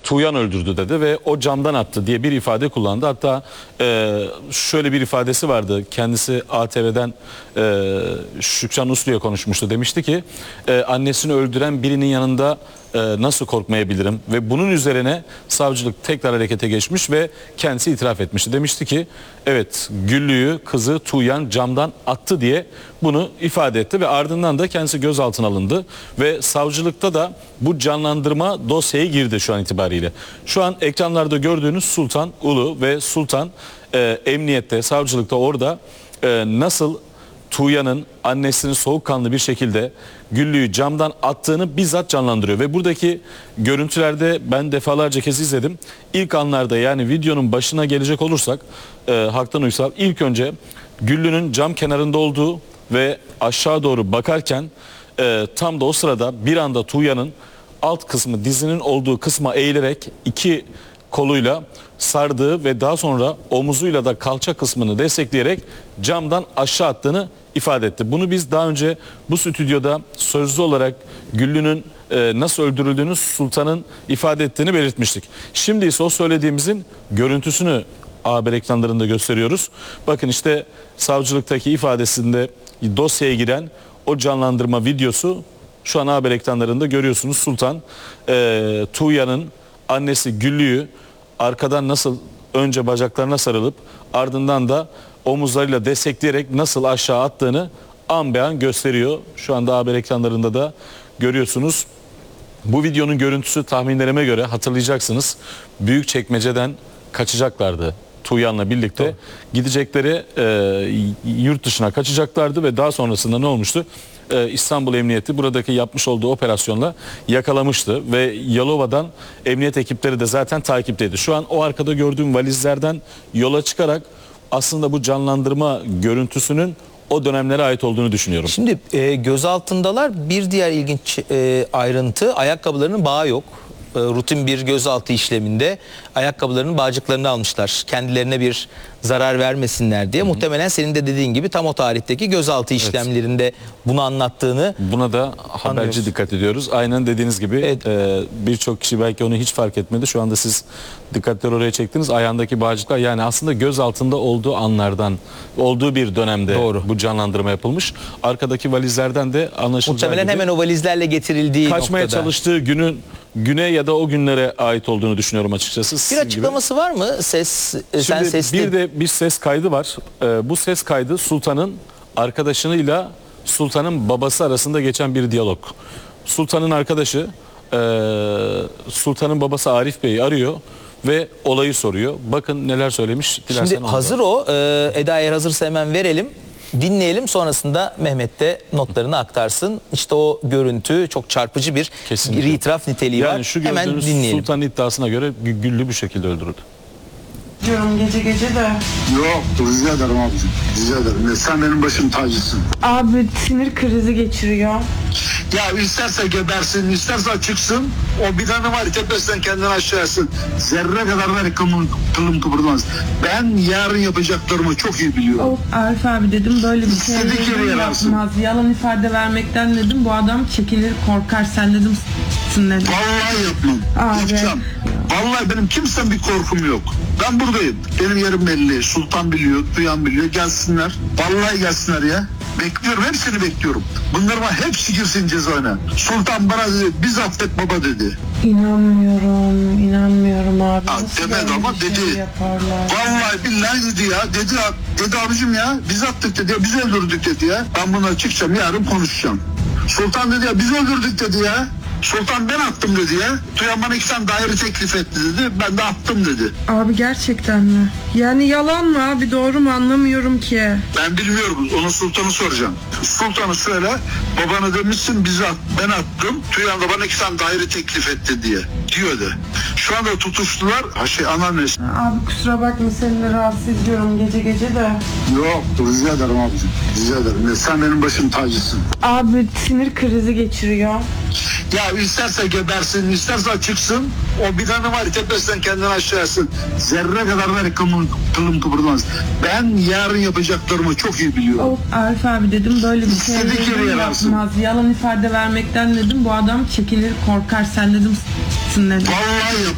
Tuğyan öldürdü dedi ve o camdan attı diye bir ifade kullandı. Hatta şöyle bir ifadesi vardı. Kendisi ATV'den Şükran Uslu'ya konuşmuştu. Demişti ki annesini öldüren birinin yanında nasıl korkmayabilirim? Ve bunun üzerine savcılık tekrar harekete geçmiş ve kendisi itiraf etmişti. Demişti ki evet, Güllü'yü kızı Tuğyan camdan attı diye bunu ifade etti ve ardından da kendisi gözaltına alındı ve savcılıkta da bu canlandırma dosyaya girdi şu an itibariyle. Şu an ekranlarda gördüğünüz Sultan Ulu ve Sultan emniyette, savcılıkta orada nasıl Tuğyan'ın annesini soğukkanlı bir şekilde Güllü'yü camdan attığını bizzat canlandırıyor. Ve buradaki görüntülerde ben defalarca kez izledim. İlk anlarda, yani videonun başına gelecek olursak Haktan Uysal ilk önce Güllü'nün cam kenarında olduğu ve aşağı doğru bakarken tam da o sırada bir anda Tuğyan'ın alt kısmı, dizinin olduğu kısma eğilerek iki koluyla sardığı ve daha sonra omuzuyla da kalça kısmını destekleyerek camdan aşağı attığını ifade etti. Bunu biz daha önce bu stüdyoda sözlü olarak Güllü'nün nasıl öldürüldüğünü Sultan'ın ifade ettiğini belirtmiştik. Şimdi ise o söylediğimizin görüntüsünü haber ekranlarında gösteriyoruz. Bakın işte savcılıktaki ifadesinde dosyaya giren o canlandırma videosu şu an haber ekranlarında görüyorsunuz. Sultan Tuğyan'ın annesi Güllü'yü arkadan nasıl önce bacaklarına sarılıp ardından da omuzlarıyla destekleyerek nasıl aşağı attığını an be an gösteriyor. Şu anda haber ekranlarında da görüyorsunuz. Bu videonun görüntüsü tahminlerime göre hatırlayacaksınız. Büyükçekmece'den kaçacaklardı Tuğyan'la birlikte. Doğru. Gidecekleri yurt dışına kaçacaklardı ve daha sonrasında ne olmuştu? İstanbul Emniyeti buradaki yapmış olduğu operasyonla yakalamıştı ve Yalova'dan emniyet ekipleri de zaten takipteydi. Şu an o arkada gördüğüm valizlerden yola çıkarak aslında bu canlandırma görüntüsünün o dönemlere ait olduğunu düşünüyorum. Şimdi gözaltındalar. Bir diğer ilginç ayrıntı, ayakkabılarının bağı yok. Rutin bir gözaltı işleminde ayakkabılarının bağcıklarını almışlar. Kendilerine bir zarar vermesinler diye. Muhtemelen senin de dediğin gibi tam o tarihteki gözaltı işlemlerinde bunu anlattığını. Buna da haberci dikkat ediyoruz. Aynen dediğiniz gibi evet. Birçok kişi belki onu hiç fark etmedi. Şu anda siz dikkatleri oraya çektiniz. Ayağındaki bağcıklar, yani aslında gözaltında olduğu anlardan, olduğu bir dönemde doğru. Bu canlandırma yapılmış. Arkadaki valizlerden de anlaşılacağı muhtemelen gibi hemen o valizlerle getirildiği kaçmaya noktada çalıştığı güne ya da o günlere ait olduğunu düşünüyorum açıkçası. Bir açıklaması gibi var mı? Sen sesli. Bir de bir ses kaydı var. Bu ses kaydı Sultan'ın arkadaşıyla Sultan'ın babası arasında geçen bir diyalog. Sultan'ın arkadaşı Sultan'ın babası Arif Bey'i arıyor ve olayı soruyor. Bakın neler söylemiş. Şimdi hazır o. Eda, eğer hazırsa hemen verelim. Dinleyelim, sonrasında Mehmet de notlarını aktarsın. İşte o görüntü çok çarpıcı bir itiraf niteliği var. Yani şu gördüğünüz Sultan'ın iddiasına göre Güllü bu şekilde öldürüldü. Diyorum gece de. Yok, rica ederim abicim. Rica ederim. Sen benim başım tacısın. Abi sinir krizi geçiriyor. Ya isterse gebersin, isterse çıksın. O bir tane var, tepesinden kendini aşağısın. Zerre kadar var, kılım kıpırdamaz. Ben yarın yapacaklarımı çok iyi biliyorum. Arif abi dedim, böyle bir şey yapmaz. Yalan ifade vermekten dedim, bu adam çekilir, korkar. Sen dedim dedim. Vallahi yapmam. Abi. Yapacağım. Vallahi benim kimsen bir korkum yok. Ben buradayım. Benim yerim belli. Sultan biliyor, Tuğyan biliyor. Gelsinler. Vallahi gelsinler ya. Bekliyorum. Hepsini bekliyorum. Bunların hepsi girsin cezaevine. Sultan bana dedi, biz affet baba dedi. İnanmıyorum abi. Demedi ama dedi. Vallahi billahi dedi ya. Dedi abicim ya. Biz attık dedi ya. Biz öldürdük dedi ya. Ben bununla çıkacağım. Yarın konuşacağım. Sultan dedi ya. Biz öldürdük dedi ya. Sultan ben attım dedi ya. Tuğyan bana 2 tane daire teklif etti dedi. Ben de attım dedi. Abi gerçekten mi? Yani yalan mı abi, doğru mu, anlamıyorum ki. Ben bilmiyorum. Onu Sultan'ı soracağım. Sultan'ı söyle. Babana demişsin ben attım. Tuğyan da bana 2 tane daire teklif etti diye. Diyordu. Şu anda tutuştular. Anneannesi. Abi kusura bakma, seni de rahatsız ediyorum gece de. Yok, rica ederim abicim. Rica ederim. Sen benim başım tacısın. Abi sinir krizi geçiriyor. Ya isterse gebersin, isterse çıksın. O bir tane var, tepesinden kendini aşağısın. Zerre kadar var, kılım kıpırdamaz. Ben yarın yapacaklarımı çok iyi biliyorum. Arif abi dedim, böyle bir şey yapmaz. Yalan ifade vermekten dedim, bu adam çekilir, korkar. Sen dedim dedim. Vallahi